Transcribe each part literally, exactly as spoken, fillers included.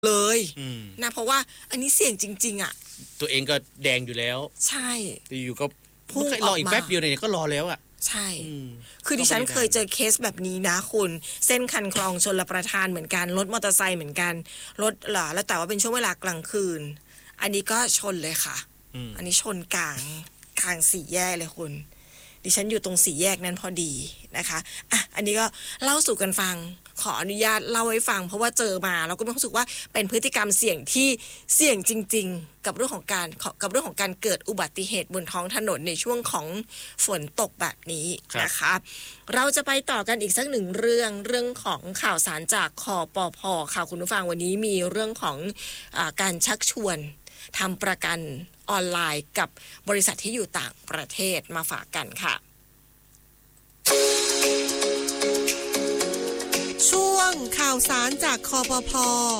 เลยนะเพราะว่าอันนี้เสี่ยงจริงๆอ่ะตัวเองก็แดงอยู่แล้วใช่อยู่ก็พุ่งรออีกแป๊บเดียวเนี่ยก็รอแล้วอ่ะใช่คือดิฉันเคยเจอเคสแบบนี้นะคุณเส้นคันคลองชลประทานเหมือนกันรถมอเตอร์ไซค์เหมือนกันรถเหรอแล้วแต่ว่าเป็นช่วงเวลากลางคืนอันนี้ก็ชนเลยค่ะอันนี้ชนกลางกลางสี่แยกเลยคุณดิฉันอยู่ตรงสี่แยกนั้นพอดีนะคะอ่ะอันนี้ก็เล่าสู่กันฟังขออนุญาตเล่าให้ฟังเพราะว่าเจอมาแล้วก็มีความรู้สึกว่าเป็นพฤติกรรมเสี่ยงที่เสี่ยงจริงๆกับเรื่องของการกับเรื่องของการเกิดอุบัติเหตุบนท้องถนนในช่วงของฝนตกแบบนี้นะคะเราจะไปต่อกันอีกสักหนึ่งเรื่องเรื่องของข่าวสารจากคปภ.ค่ะคุณผู้ฟังวันนี้มีเรื่องของอ่าการชักชวนทำประกันออนไลน์กับบริษัทที่อยู่ต่างประเทศมาฝากกันค่ะช่วงข่าวสารจากคปภ.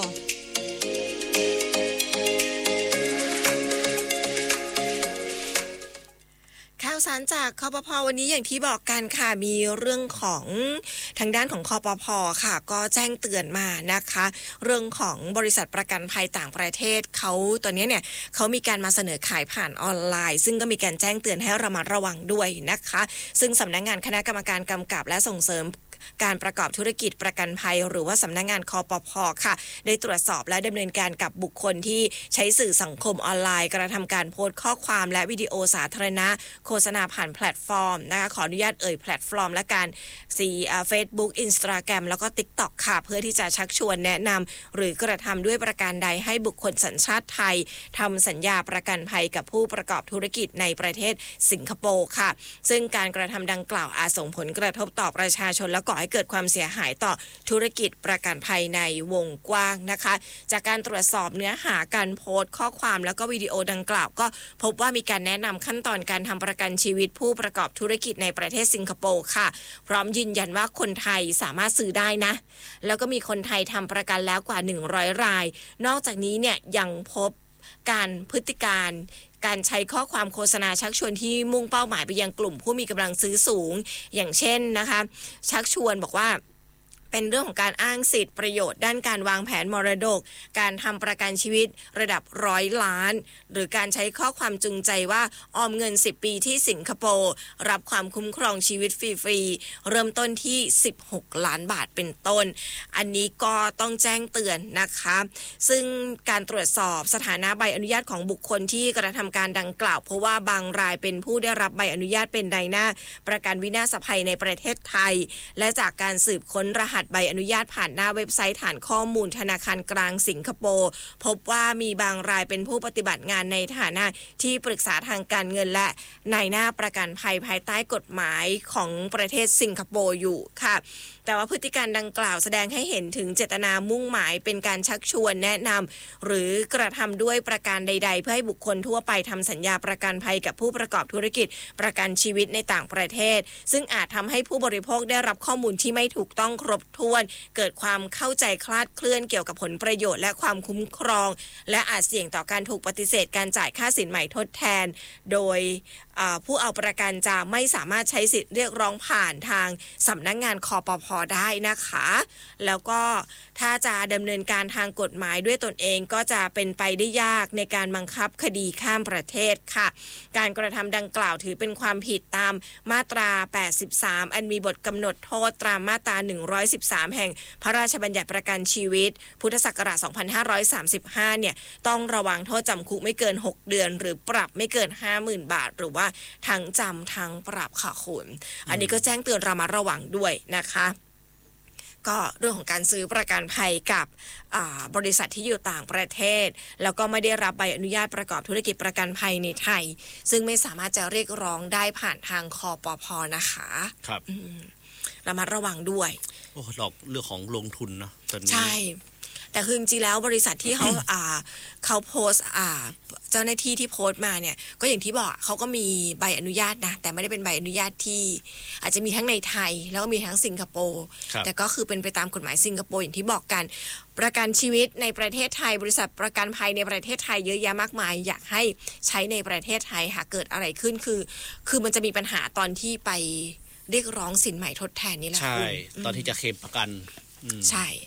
ข่าวสารจากคปภ.วันนี้อย่างที่บอกกันค่ะมีเรื่องของทางด้านของคปภ.ค่ะก็แจ้งเตือนมานะคะเรื่องของบริษัทประกันภัยต่างประเทศเขาตอนนี้เนี่ยเขามีการมาเสนอขายผ่านออนไลน์ซึ่งก็มีการแจ้งเตือนให้ระมัดระวังด้วยนะคะซึ่งสำนักงานคณะกรรมการกำกับและส่งเสริมการประกอบธุรกิจประกันภัยหรือว่าสำนักงานคปภ.ค่ะได้ตรวจสอบและดำเนินการกับบุคคลที่ใช้สื่อสังคมออนไลน์กระทำการโพสต์ข้อความและวิดีโอสาธารณะโฆษณาผ่านแพลตฟอร์มนะคะขออนุญาตเอ่ยแพลตฟอร์มและการสีอ่า Facebook Instagram แล้วก็ TikTok ค่ะเพื่อที่จะชักชวนแนะนำหรือกระทำด้วยประการใดให้บุคคลสัญชาติไทยทำสัญญาประกันภัยกับผู้ประกอบธุรกิจในประเทศสิงคโปร์ค่ะซึ่งการกระทำดังกล่าวอาจส่งผลกระทบต่อประชาชนและก่อให้เกิดความเสียหายต่อธุรกิจประกันภัยในวงกว้างนะคะจากการตรวจสอบเนื้อหาการโพสต์ข้อความแล้วก็วิดีโอดังกล่าวก็พบว่ามีการแนะนำขั้นตอนการทำประกันชีวิตผู้ประกอบธุรกิจในประเทศสิงคโปร์ค่ะพร้อมยืนยันว่าคนไทยสามารถซื้อได้นะแล้วก็มีคนไทยทำประกันแล้วกว่าหนึ่งร้อยรายนอกจากนี้เนี่ยยังพบการพฤติการการใช้ข้อความโฆษณาชักชวนที่มุ่งเป้าหมายไปยังกลุ่มผู้มีกำลังซื้อสูงอย่างเช่นนะคะชักชวนบอกว่าเป็นเรื่องของการอ้างสิทธิประโยชน์ด้านการวางแผนมรดกการทำประกันชีวิตระดับร้อยล้านหรือการใช้ข้อความจูงใจว่าออมเงินสิบปีที่สิงคโปร์รับความคุ้มครองชีวิตฟรีๆเริ่มต้นที่สิบหกล้านบาทเป็นต้นอันนี้ก็ต้องแจ้งเตือนนะคะซึ่งการตรวจสอบสถานะใบอนุญาตของบุคคลที่กระทำการดังกล่าวเพราะว่าบางรายเป็นผู้ได้รับใบอนุญาตเป็นนายหน้าประกันวินาศภัยในประเทศไทยและจากการสืบค้นรหัสใบอนุญาตผ่านหน้าเว็บไซต์ฐานข้อมูลธนาคารกลางสิงคโปร์พบว่ามีบางรายเป็นผู้ปฏิบัติงานในฐานะที่ปรึกษาทางการเงินและนายหน้าประกันภัยภายใต้กฎหมายของประเทศสิงคโปร์อยู่ค่ะแต่ว่าพฤติการดังกล่าวแสดงให้เห็นถึงเจตนามุ่งหมายเป็นการชักชวนแนะนำหรือกระทำด้วยประการใดๆเพื่อให้บุคคลทั่วไปทำสัญญาประกันภัยกับผู้ประกอบธุรกิจประกันชีวิตในต่างประเทศซึ่งอาจทำให้ผู้บริโภคได้รับข้อมูลที่ไม่ถูกต้องครบถ้วนเกิดความเข้าใจคลาดเคลื่อนเกี่ยวกับผลประโยชน์และความคุ้มครองและอาจเสี่ยงต่อการถูกปฏิเสธการจ่ายค่าสินใหม่ทดแทนโดยผู้เอาประกันจะไม่สามารถใช้สิทธิ์เรียกร้องผ่านทางสำนักงานคปภ.ได้นะคะแล้วก็ถ้าจะดำเนินการทางกฎหมายด้วยตนเองก็จะเป็นไปได้ยากในการบังคับคดีข้ามประเทศค่ะการกระทำดังกล่าวถือเป็นความผิดตามมาตราแปดสิบสามอันมีบทกำหนดโทษตามมาตราหนึ่งร้อยสิบสามแห่งพระราชบัญญัติประกันชีวิตพุทธศักราชสองพันห้าร้อยสามสิบห้าเนี่ยต้องระวังโทษจำคุกไม่เกินหกเดือนหรือปรับไม่เกิน ห้าหมื่น บาทหรือว่าทั้งจำทั้งปรับค่ะคุณอันนี้ก็แจ้งเตือนระมัดระวังด้วยนะคะก็เรื่องของการซื้อประกันภัยกับบริษัทที่อยู่ต่างประเทศแล้วก็ไม่ได้รับใบอนุญาตประกอบธุรกิจประกันภัยในไทยซึ่งไม่สามารถจะเรียกร้องได้ผ่านทางคปภ.นะคะครับระมัดระวังด้วยโอ้หลอกเรื่องของลงทุนเนาะตอนนี้ใช่แต่คือจริงๆแล้วบริษัทที่เขา อ่าเขาโพสอ่าเจ้าหน้าที่ที่โพสต์มาเนี่ยก็อย่างที่บอกเขาก็มีใบอนุญาตนะแต่ไม่ได้เป็นใบอนุญาตที่อาจจะมีทั้งในไทยแล้วก็มีทั้งสิงคโปร์แต่ก็คือเป็นไปตามกฎหมายสิงคโปร์อย่างที่บอกกันประกันชีวิตในประเทศไทยบริษัทประกันภัยในประเทศไทยเยอะแยะมากมายอยากให้ใช้ในประเทศไทยหากเกิดอะไรขึ้นคือคือมันจะมีปัญหาตอนที่ไปเรียกร้องสินใหม่ทดแทนนี่แหละใช่ตอนที่จะเคลมประกันใช่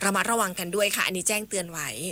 ระมัดระวังกันด้วยค่ะ อันนี้แจ้งเตือนไว้